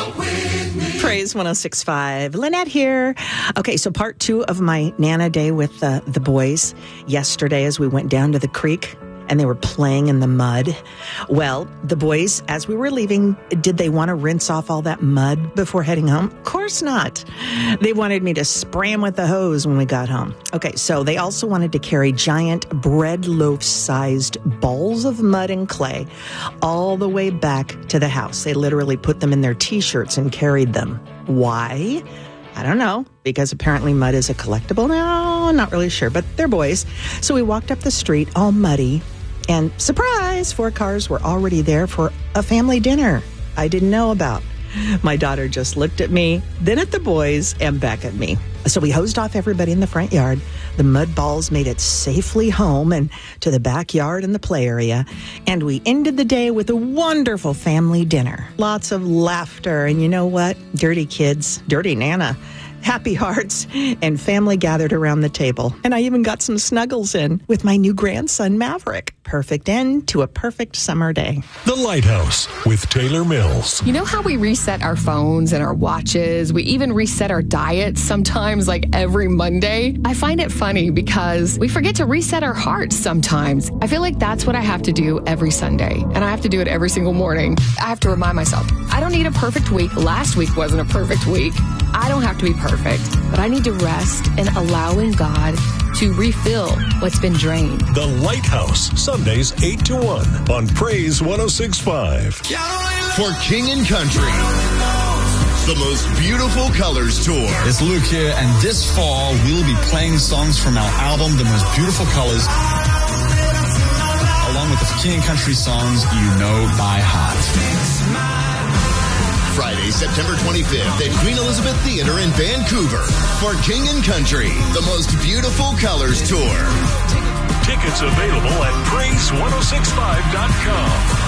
Praise 106.5. Lynette here. Okay, so part 2 of my Nana Day with the boys yesterday as we went down to the creek and they were playing in the mud. Well, the boys, as we were leaving, did they want to rinse off all that mud before heading home? Of course not. They wanted me to spray them with the hose when we got home. Okay, so they also wanted to carry giant bread loaf-sized balls of mud and clay all the way back to the house. They literally put them in their T-shirts and carried them. Why? I don't know, because apparently mud is a collectible now. Not really sure, but they're boys. So we walked up the street all muddy, and surprise, 4 cars were already there for a family dinner I didn't know about. My daughter just looked at me, then at the boys, and back at me. So we hosed off everybody in the front yard. The mud balls made it safely home and to the backyard and the play area. And we ended the day with a wonderful family dinner. Lots of laughter. And you know what? Dirty kids, dirty Nana, happy hearts, and family gathered around the table. And I even got some snuggles in with my new grandson, Maverick. Perfect end to a perfect summer day. The Lighthouse with Taylor Mills. You know how we reset our phones and our watches? We even reset our diets sometimes, like every Monday. I find it funny because we forget to reset our hearts sometimes. I feel like that's what I have to do every Sunday. And I have to do it every single morning. I have to remind myself, I don't need a perfect week. Last week wasn't a perfect week. I don't have to be perfect, but I need to rest in allowing God to refill what's been drained. The Lighthouse, Sundays 8 to 1 on Praise 106.5. For King and Country, the most beautiful colors tour. It's Luke here, and this fall we'll be playing songs from our album, The Most Beautiful Colors, along with the King and Country songs you know by heart. Friday, September 25th at Queen Elizabeth Theatre in Vancouver for King and Country, the most beautiful colors tour. Tickets available at praise1065.com.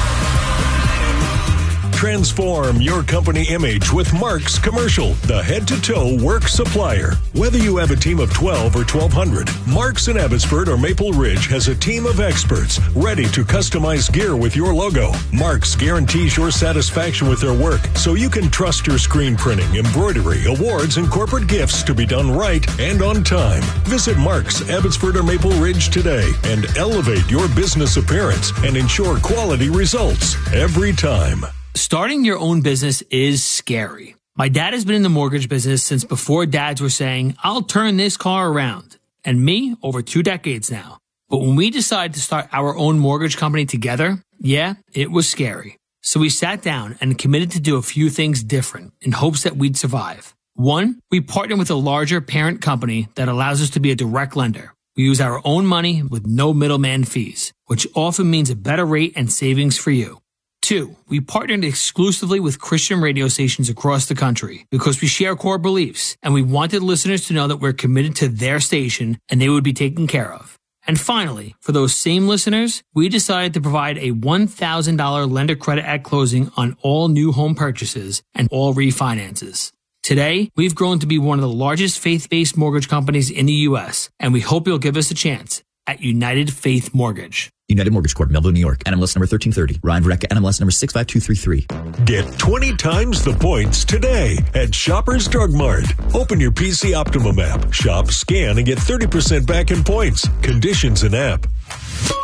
Transform your company image with Mark's Commercial, the head-to-toe work supplier. Whether you have a team of 12 or 1,200, Mark's in Abbotsford or Maple Ridge has a team of experts ready to customize gear with your logo. Mark's guarantees your satisfaction with their work, so you can trust your screen printing, embroidery, awards, and corporate gifts to be done right and on time. Visit Mark's, Abbotsford or Maple Ridge today and elevate your business appearance and ensure quality results every time. Starting your own business is scary. My dad has been in the mortgage business since before dads were saying, I'll turn this car around. And me, over 2 decades now. But when we decided to start our own mortgage company together, yeah, it was scary. So we sat down and committed to do a few things different in hopes that we'd survive. 1, we partnered with a larger parent company that allows us to be a direct lender. We use our own money with no middleman fees, which often means a better rate and savings for you. 2, we partnered exclusively with Christian radio stations across the country because we share core beliefs and we wanted listeners to know that we're committed to their station and they would be taken care of. And finally, for those same listeners, we decided to provide a $1,000 lender credit at closing on all new home purchases and all refinances. Today, we've grown to be one of the largest faith-based mortgage companies in the U.S., and we hope you'll give us a chance at United Faith Mortgage. United Mortgage Corp, Melville, New York. NMLS number 1330. Ryan Verrecka, NMLS number 65233. Get 20 times the points today at Shoppers Drug Mart. Open your PC Optimum app, shop, scan, and get 30% back in points. Conditions in app.